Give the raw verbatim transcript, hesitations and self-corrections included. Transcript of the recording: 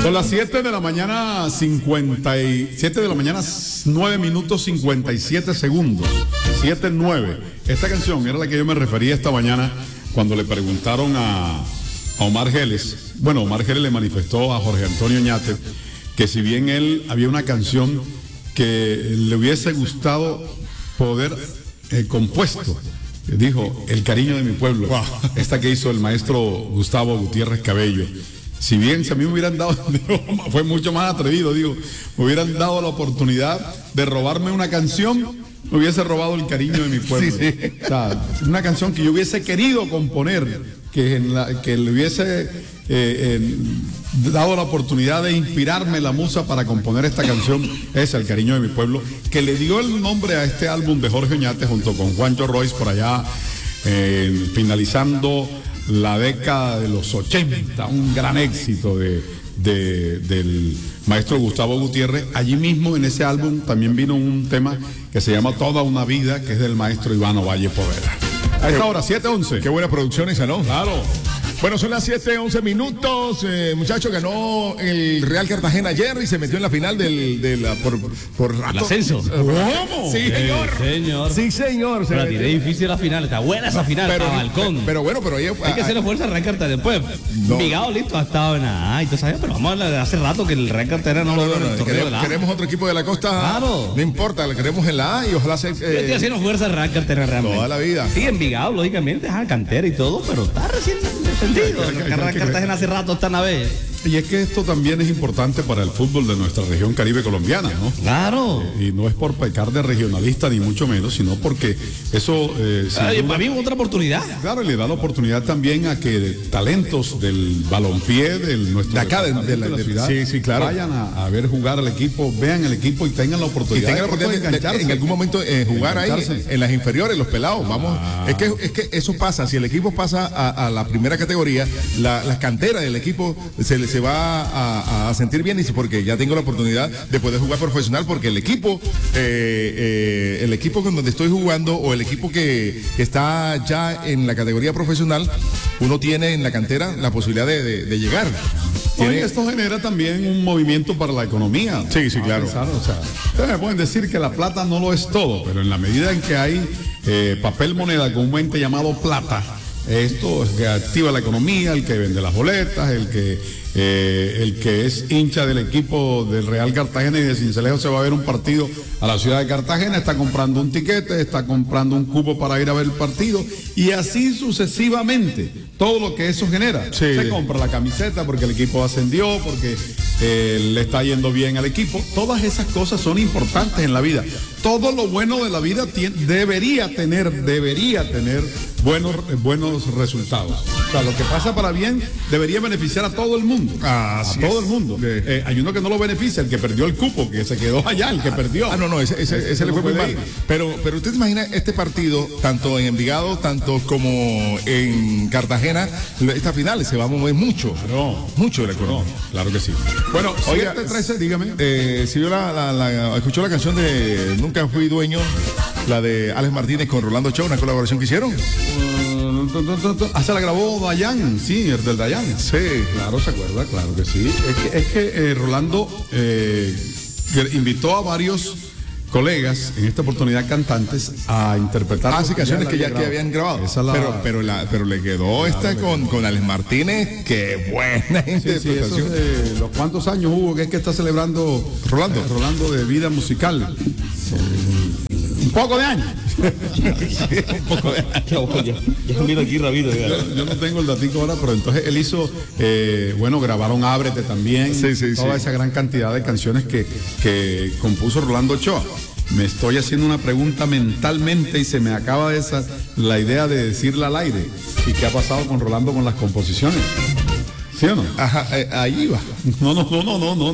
Son las siete de la mañana, cincuenta y siete de la mañana, nueve minutos cincuenta y siete segundos. siete nueve. Esta canción era la que yo me refería esta mañana cuando le preguntaron a, a Omar Geles. Bueno, Omar Geles le manifestó a Jorge Antonio Oñate que si bien él había una canción que le hubiese gustado poder eh, compuesto, dijo El cariño de mi pueblo, wow. Esta que hizo el maestro Gustavo Gutiérrez Cabello. Si bien si a mí me hubieran dado, digo, fue mucho más atrevido, digo, me hubieran dado la oportunidad de robarme una canción, me hubiese robado el cariño de mi pueblo. Sí, sí. O sea, una canción que yo hubiese querido componer, que, en la, que le hubiese eh, eh, dado la oportunidad de inspirarme la musa para componer esta canción, es El cariño de mi pueblo, que le dio el nombre a este álbum de Jorge Oñate junto con Juancho Royce por allá, eh, finalizando la década de los ochenta, un gran éxito de, de, del maestro Gustavo Gutiérrez. Allí mismo en ese álbum también vino un tema que se llama Toda una vida, que es del maestro Ivano Valle Poveda. A esta hora, siete once. Qué buena producción esa, ¿no? Claro. Bueno, son las siete once minutos. Eh, muchacho, ganó el Real Cartagena ayer y se metió en la final del, de la, por, por rato. ¿El ascenso? ¿Cómo? Sí, señor. Sí, señor. Sí, señor. Pero la tiré difícil la final. Está buena esa final, pero, para balcón. Pero, pero bueno, pero ahí... Hay que hacerle fuerza al Real Cartagena. Después, no. Vigado listo, ha estado en nada. Y tú sabes, pero vamos a hablar, hace rato que el Real Cartagena no, no lo veo no, no, en el torneo queremos, de la A. Queremos otro equipo de la costa. Claro. No importa, le queremos en la A y ojalá se... Eh, Yo estoy haciendo fuerza al Real Cartagena realmente. Toda la vida. Sí, en Vigado, lógicamente, ajá, cantera y todo, pero está recién entendido. Cartagena hace rato está una vez. Y es que esto también es importante para el fútbol de nuestra región caribe colombiana, ¿no? Claro. Eh, y no es por pecar de regionalista ni mucho menos, sino porque eso... Eh, Ay, duda, para mí es otra oportunidad. Claro, y le da la oportunidad también a que talentos del balompié, del nuestro de acá, de, de, la, de la ciudad, sí, sí, claro. vayan a, a ver jugar al equipo, vean el equipo y tengan la oportunidad, y tengan la oportunidad de, de, de, en algún momento eh, jugar ahí en las inferiores, los pelados. Vamos, ah. es que es que eso pasa, si el equipo pasa a, a la primera categoría, la, las canteras del equipo se, se va a A, a sentir bien, dice, porque ya tengo la oportunidad de poder jugar profesional, porque el equipo eh, eh, el equipo con donde estoy jugando o el equipo que, que está ya en la categoría profesional, uno tiene en la cantera la posibilidad de, de, de llegar. Oye, esto genera también un movimiento para la economía. Sí, sí, claro. Pensar, o sea, ustedes me pueden decir que la plata no lo es todo, pero en la medida en que hay eh, papel moneda con un ente llamado plata, esto es que activa la economía, el que vende las boletas, el que eh, el que es hincha del equipo del Real Cartagena y de Sincelejo se va a ver un partido a la ciudad de Cartagena, está comprando un tiquete, está comprando un cupo para ir a ver el partido y así sucesivamente, todo lo que eso genera. Sí. Se compra la camiseta porque el equipo ascendió, porque eh, le está yendo bien al equipo. Todas esas cosas son importantes en la vida. Todo lo bueno de la vida tiene, debería tener, debería tener buenos, buenos resultados. O sea, lo que pasa para bien debería beneficiar a todo el mundo. Ah, a todo el mundo. Sí. Eh, hay uno que no lo beneficia, el que perdió el cupo, que se quedó allá, el que perdió. Ah, no, no, ese, ese, ese, ese le fue muy mal. Pero, pero usted se imagina este partido, tanto en Envigado, tanto como en Cartagena, esta final se va a mover mucho. Claro. Mucho de la economía. No, claro que sí. Bueno, oiga, siete trece, dígame. Eh, si yo la, la, la, escuchó la canción de Nunca Fui Dueño, la de Alex Martínez con Rolando Cho, una colaboración que hicieron. Ah, se la grabó Dayan, sí, el del Dayan. Sí. Claro, se acuerda, claro que sí. Es que, es que eh, Rolando eh, invitó a varios colegas, en esta oportunidad cantantes, a interpretar. Ah, sí, canciones que ya que habían grabado. Esa la... Pero, pero, la, pero le quedó claro, esta con, quedó. con Alex Martínez, qué buena sí, interpretación. Sí, eh, ¿los cuántos años hubo que es que está celebrando Rolando? Eh, Rolando de vida musical. Sí. Un poco de años. Un poco de años. Ya, ya miro aquí rápido. Yo, yo no tengo el datico ahora, pero entonces él hizo, eh, bueno, grabaron Ábrete también. Sí, sí, toda sí. esa gran cantidad de canciones que, que compuso Rolando Ochoa. Me estoy haciendo una pregunta mentalmente y se me acaba de esa, la idea de decirla al aire. ¿Y qué ha pasado con Rolando con las composiciones? ¿Sí o no? Ajá, eh, ahí va. No, no, no, no, no, no.